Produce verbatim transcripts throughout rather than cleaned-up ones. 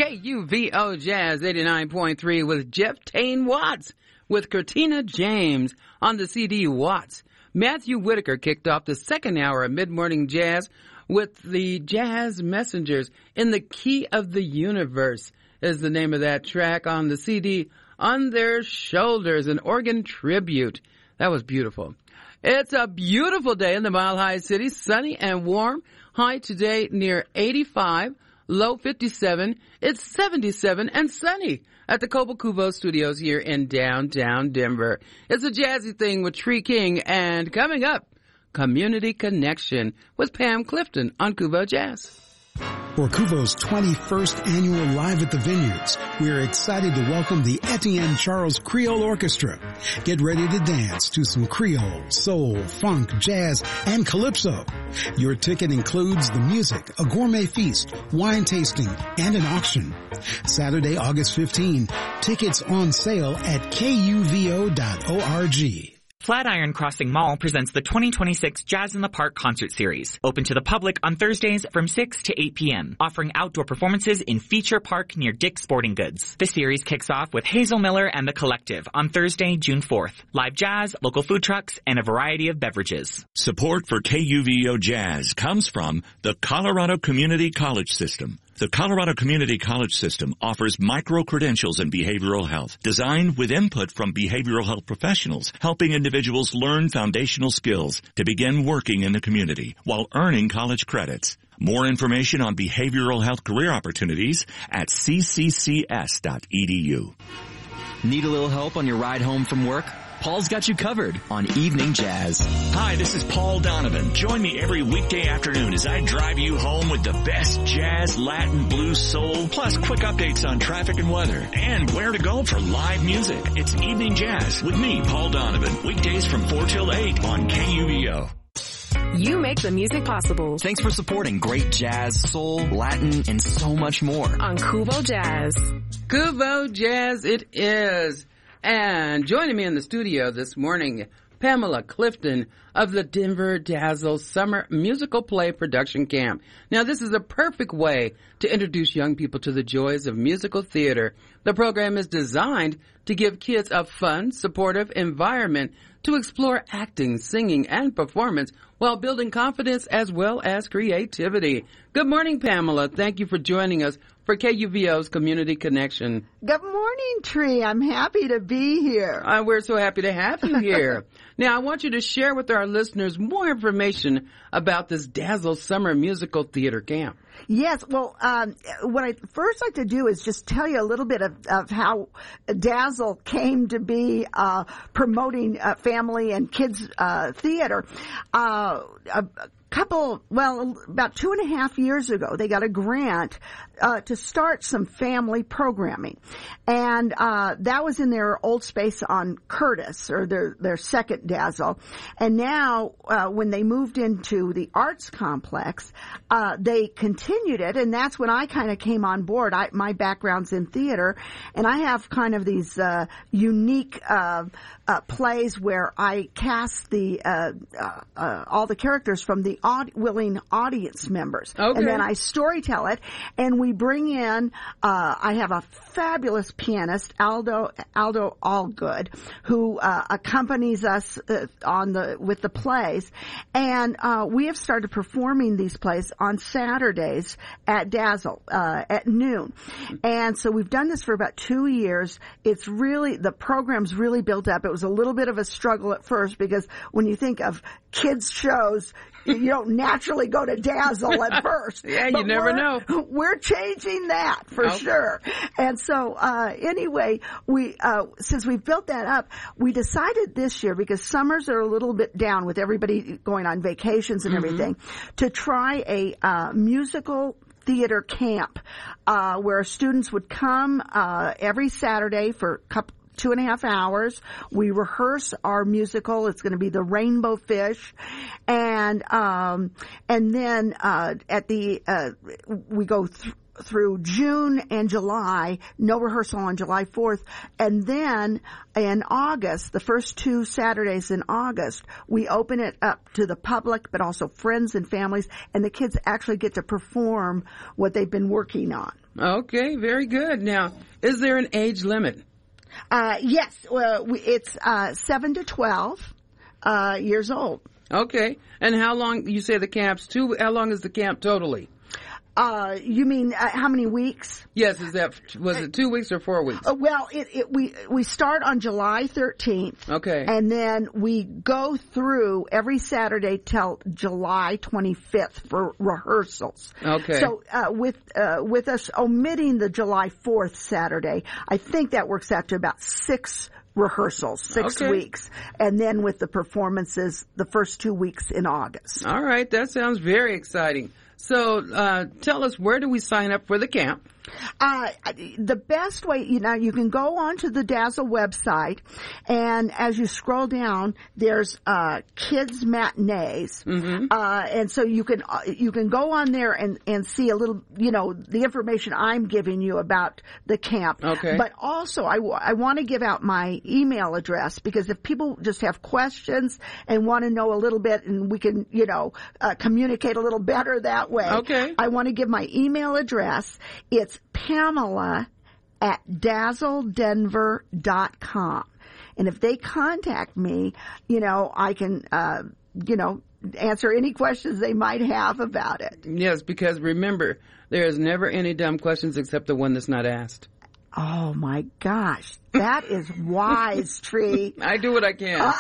K U V O Jazz eighty-nine point three with Jeff Tane Watts with Cortina James on the C D Watts. Matthew Whitaker kicked off the second hour of Mid-Morning Jazz with the Jazz Messengers in the Key of the Universe is the name of that track on the C D On Their Shoulders, an organ tribute. That was beautiful. It's a beautiful day in the Mile High City, sunny and warm. High today near eighty-five, low fifty-seven. It's seventy-seven and sunny at the Cobalt Cuvo Studios here in downtown Denver. It's a jazzy thing with Tree King, and coming up, Community Connection with Pam Clifton on Cuvo Jazz. For Cuvo's twenty-first annual Live at the Vineyards, we are excited to welcome the Etienne Charles Creole Orchestra. Get ready to dance to some Creole, soul, funk, jazz, and calypso. Your ticket includes the music, a gourmet feast, wine tasting, and an auction. Saturday, August fifteenth, tickets on sale at K U V O dot org. Flatiron Crossing Mall presents the twenty twenty-six Jazz in the Park concert series, open to the public on Thursdays from six to eight p.m., offering outdoor performances in Feature Park near Dick's Sporting Goods. The series kicks off with Hazel Miller and the Collective on Thursday, June fourth. Live jazz, local food trucks, and a variety of beverages. Support for K U V O Jazz comes from the Colorado Community College System. The Colorado Community College System offers micro-credentials in behavioral health, designed with input from behavioral health professionals, helping individuals learn foundational skills to begin working in the community while earning college credits. More information on behavioral health career opportunities at c c c s dot e d u. Need a little help on your ride home from work? Paul's got you covered on Evening Jazz. Hi, this is Paul Donovan. Join me every weekday afternoon as I drive you home with the best jazz, Latin, blues, soul, plus quick updates on traffic and weather, and where to go for live music. It's Evening Jazz with me, Paul Donovan, weekdays from four till eight on K U V O. You make the music possible. Thanks for supporting great jazz, soul, Latin, and so much more on Cuvo Jazz. Cuvo Jazz it is. And joining me in the studio this morning, Pamela Clifton of the Denver Dazzle Summer Musical Play Production Camp. Now, this is a perfect way to introduce young people to the joys of musical theater. The program is designed to give kids a fun, supportive environment to explore acting, singing, and performance while building confidence as well as creativity. Good morning, Pamela. Thank you for joining us for K U V O's Community Connection. Good morning, Tree. I'm happy to be here. Uh, we're so happy to have you here. Now, I want you to share with our listeners more information about this Dazzle Summer Musical Theater Camp. Yes, well, um, what I first like to do is just tell you a little bit of, of how Dazzle came to be uh, promoting uh, family and kids uh, theater. Uh, a, couple, well, about two and a half years ago, they got a grant uh, to start some family programming. And uh, that was in their old space on Curtis, or their, their second Dazzle. And now, uh, when they moved into the arts complex, uh, they continued it, and that's when I kind of came on board. I, my background's in theater, and I have kind of these uh, unique uh, uh, plays where I cast the uh, uh, uh, all the characters from the Aud- willing audience members. Okay. And then I storytell it, and we bring in, uh, I have a fabulous pianist, Aldo, Aldo Allgood, who, uh, accompanies us uh, on the, with the plays. And, uh, we have started performing these plays on Saturdays at Dazzle, uh, at noon. And so we've done this for about two years. It's really, the program's really built up. It was a little bit of a struggle at first because when you think of kids shows, you don't naturally go to Dazzle at first. Yeah, you but never we're, know. We're changing that for okay. sure. And so, uh, anyway, we, uh, since we've built that up, we decided this year, because summers are a little bit down with everybody going on vacations and mm-hmm. everything, to try a, uh, musical theater camp, uh, where students would come, uh, every Saturday for a couple, two and a half hours. We rehearse our musical. It's going to be The Rainbow Fish. And, um, and then, uh, at the, uh, we go through, through June and July, no rehearsal on July fourth. And then in August, the first two Saturdays in August, we open it up to the public, but also friends and families, and the kids actually get to perform what they've been working on. Okay, very good. Now, is there an age limit? Uh, yes, well, we, it's uh, seven to twelve uh, years old. Okay. And how long, you say the camp's two, how long is the camp totally? Uh, you mean uh, how many weeks? Yes, is that, was it two weeks or four weeks? Uh, well, it, it, we, we start on July thirteenth. Okay. And then we go through every Saturday till July twenty-fifth for rehearsals. Okay. So, uh, with, uh, with us omitting the July fourth Saturday, I think that works out to about six rehearsals, six Okay. weeks. And then with the performances, the first two weeks in August. All right, that sounds very exciting. So, uh, tell us, where do we sign up for the camp? Uh, the best way, you know, you can go onto the Dazzle website, and as you scroll down, there's, uh, kids matinees. Mm-hmm. Uh, and so you can, uh, you can go on there and, and see a little, you know, the information I'm giving you about the camp. Okay. But also, I, w- I want to give out my email address, because if people just have questions and want to know a little bit, and we can, you know, uh, communicate a little better that way. Okay. I want to give my email address. It's Pamela at dazzle denver dot com. And if they contact me, you know, I can, uh, you know, answer any questions they might have about it. Yes, because remember, there is never any dumb questions except the one that's not asked. Oh my gosh. That is wise, Tree. I do what I can.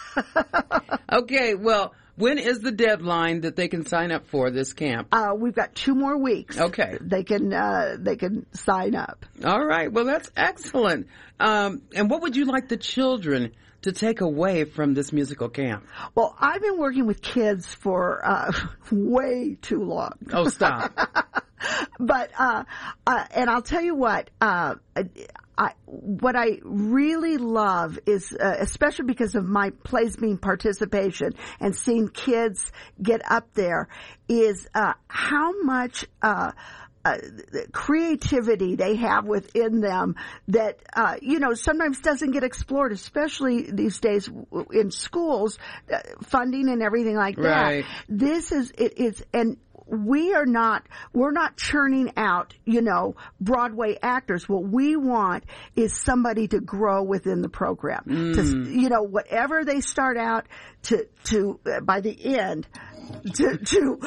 Okay, well, when is the deadline that they can sign up for this camp? Uh, we've got two more weeks. Okay. They can, uh, they can sign up. All right. Well, that's excellent. Um, and what would you like the children to take away from this musical camp? Well, I've been working with kids for, uh, way too long. Oh, stop. But, uh, uh, and I'll tell you what, uh, I, what I really love is, uh, especially because of my Plays Being participation and seeing kids get up there, is, uh, how much, uh, Uh, creativity they have within them that, uh, you know, sometimes doesn't get explored, especially these days in schools, uh, funding and everything like that. Right. This is, it, it's, and we are not, we're not churning out, you know, Broadway actors. What we want is somebody to grow within the program. Mm. To, you know, whatever they start out to, to, uh, by the end, to, to,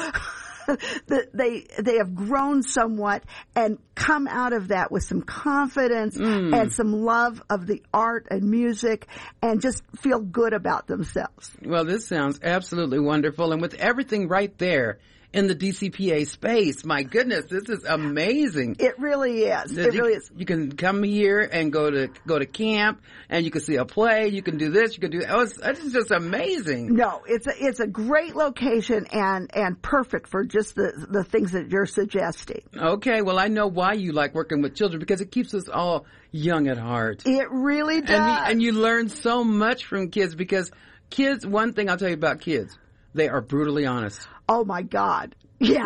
they they have grown somewhat and come out of that with some confidence mm. and some love of the art and music, and just feel good about themselves. Well, this sounds absolutely wonderful, and with everything right there in the D C P A space, my goodness, this is amazing. It really is. It you, really is. You can come here and go to go to camp, and you can see a play. You can do this. You can do that. Oh, it's, it's just amazing. No, it's a it's a great location and and perfect for just the the things that you're suggesting. Okay, well, I know why you like working with children, because it keeps us all young at heart. It really does. And you, and you learn so much from kids, because kids. One thing I'll tell you about kids: they are brutally honest. Oh my God. Yes.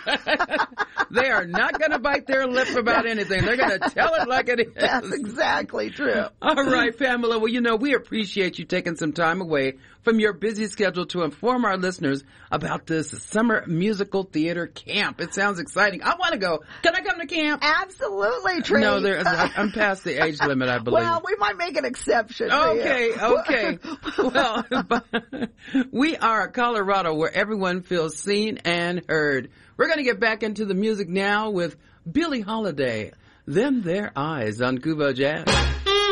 They are not going to bite their lip about anything. They're going to tell it like it is. That's exactly true. All right, Pamela. Well, you know, we appreciate you taking some time away from your busy schedule to inform our listeners about this summer musical theater camp. It sounds exciting. I want to go. Can I come to camp? Absolutely, Tree. No, there, I'm past the age limit, I believe. Well, we might make an exception. Okay, okay. Well, we are Colorado, where everyone feels seen and heard. We're going to get back into the music now with Billie Holiday. Them Their Eyes on Kuvo Jazz.